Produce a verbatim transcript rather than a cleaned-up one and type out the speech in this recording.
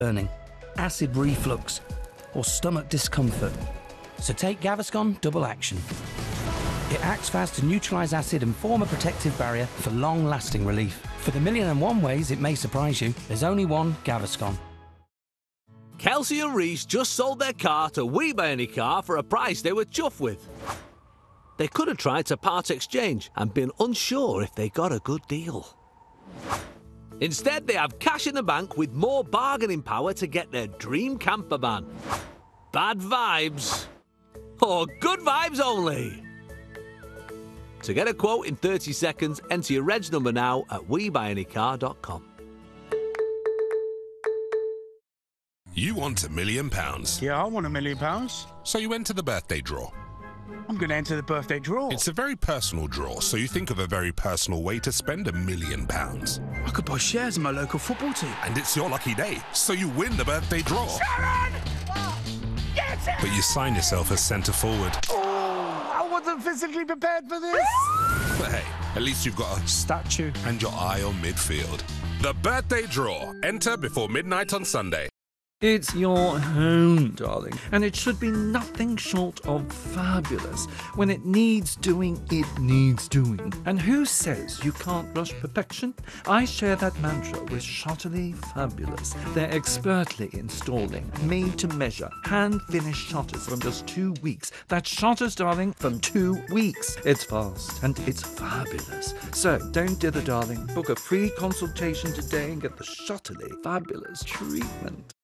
burning, acid reflux, or stomach discomfort. So take Gaviscon Double Action. It acts fast to neutralise acid and form a protective barrier for long-lasting relief. For the million and one ways it may surprise you, there's only one Gaviscon. Kelsey and Reese just sold their car to We Buy Any Car for a price they were chuffed with. They could have tried to part exchange and been unsure if they got a good deal. Instead, they have cash in the bank with more bargaining power to get their dream camper van. Bad vibes, or good vibes only. To get a quote in thirty seconds, enter your reg number now at we buy any car dot com. You want a million pounds. Yeah, I want a million pounds. So you enter the birthday draw. I'm going to enter the birthday draw. It's a very personal draw, so you think of a very personal way to spend a million pounds. I could buy shares in my local football team. And it's your lucky day, so you win the birthday draw. Sharon! Get it! But you sign yourself as centre forward. Oh, I wasn't physically prepared for this. But hey, at least you've got a statue and your eye on midfield. The birthday draw. Enter before midnight on Sunday. It's your home, darling, and it should be nothing short of fabulous. When it needs doing, it needs doing. And who says you can't rush perfection? I share that mantra with Shotterly Fabulous. They're expertly installing, made-to-measure, hand-finished shutters from just two weeks. That's shutters, darling, from two weeks. It's fast, and it's fabulous. So, don't dither, darling. Book a free consultation today and get the Shotterly Fabulous treatment.